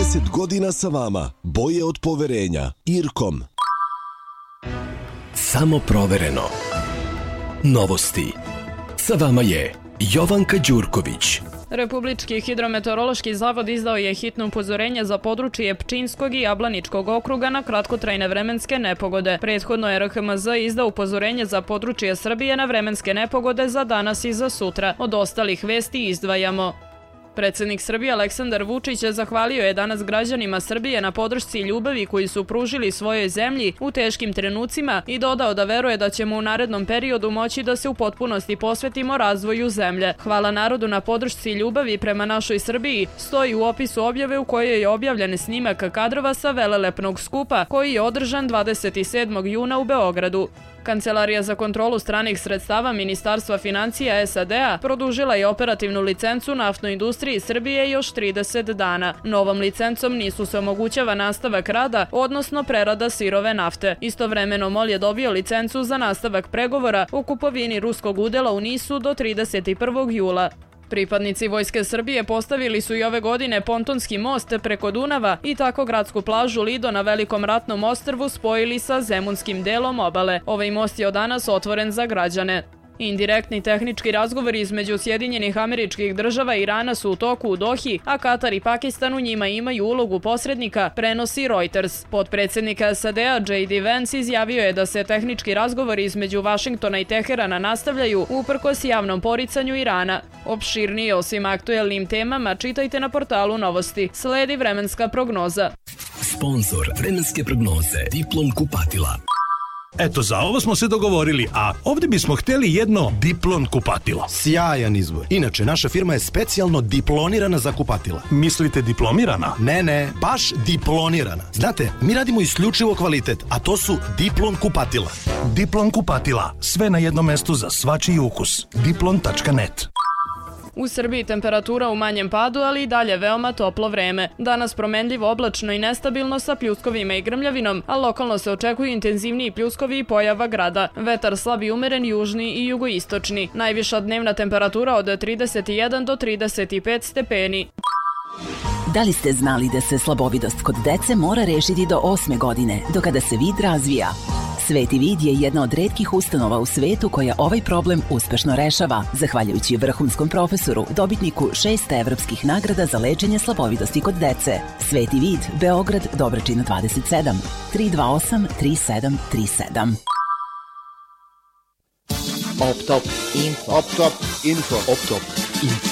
30 godina sa vama. Boje od poverenja. Irkom. Samo provereno. Novosti. Sa vama je Jovanka Đurković. Republički hidrometeorološki zavod izdao je hitno upozorenje za područje Pčinjskog i Jablaničkog okruga na kratkotrajne vremenske nepogode. Prethodno je RHMZ izdao upozorenje za područje Srbije na vremenske nepogode za danas i za sutra. Od ostalih vesti izdvajamo. Predsjednik Srbije Aleksandar Vučić zahvalio je danas građanima Srbije na podršci i ljubavi koji su pružili svojoj zemlji u teškim trenucima i dodao da veruje da ćemo u narednom periodu moći da se u potpunosti posvetimo razvoju zemlje. Hvala narodu na podršci i ljubavi prema našoj Srbiji stoji u opisu objave u kojoj je objavljen snimak kadrova sa velelepnog skupa koji je održan 27. juna u Beogradu. Kancelarija za kontrolu stranih sredstava Ministarstva financija SAD-a produžila je operativnu licencu naftnoj industriji Srbije još 30 dana. Novom licencom nisu se omogućava nastavak rada, odnosno prerada sirove nafte. Istovremeno MOL je dobio licencu za nastavak pregovora o kupovini ruskog udela u NIS-u do 31. jula. Pripadnici Vojske Srbije postavili su i ove godine pontonski most preko Dunava i tako gradsku plažu Lido na Velikom ratnom ostrvu spojili sa zemunskim delom obale. Ovaj most je od danas otvoren za građane. Indirektni tehnički razgovori između Sjedinjenih Američkih Država i Irana su u toku u Dohi, a Katar i Pakistan u njima imaju ulogu posrednika, prenosi Reuters. Potpredsjednika SAD-a J.D. Vance izjavio je da se tehnički razgovori između Vašingtona i Teherana nastavljaju uprkos javnom poricanju Irana. Opširnije o svim aktuelnim temama čitajte na portalu Novosti. Sledi vremenska prognoza. Sponzor vremenske prognoze Diplom kupatila. Eto, za ovo smo se dogovorili, a ovdje bismo htjeli jedno Diplon kupatilo. Sjajan izbor. Inače, naša firma je specijalno diplonirana za kupatila. Mislite diplomirana? Ne, baš diplonirana. Znate, mi radimo isključivo kvalitet, a to su Diplon kupatila. Diplon kupatila. Sve na jednom mestu za svačiji ukus. Diplon.net. U Srbiji temperatura u manjem padu, ali i dalje veoma toplo vreme. Danas promenljivo oblačno i nestabilno sa pljuskovima i grmljavinom, a lokalno se očekuju intenzivniji pljuskovi i pojava grada. Vetar slab i umeren južni i jugoistočni. Najviša dnevna temperatura od 31 do 35 stepeni. Da li ste znali da se slabovidost kod dece mora rešiti do 8. godine, do kada se vid razvija? Sveti vid je jedna od retkih ustanova u svetu koja ovaj problem uspešno rešava, zahvaljujući vrhunskom profesoru, dobitniku 6 evropskih nagrada za lečenje slabovidosti kod dece. Sveti vid, Beograd, Dobračina 27, 328 3737. Optop Info.